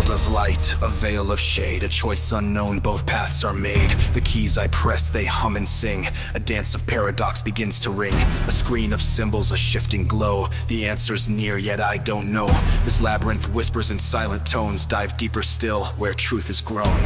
world of light, a veil of shade, a choice unknown, both paths are made. The keys I press, they hum and sing. A dance of paradox begins to ring. A screen of symbols, a shifting glow. The answer's near, yet I don't know. This labyrinth whispers in silent tones. Dive deeper still, where truth is grown.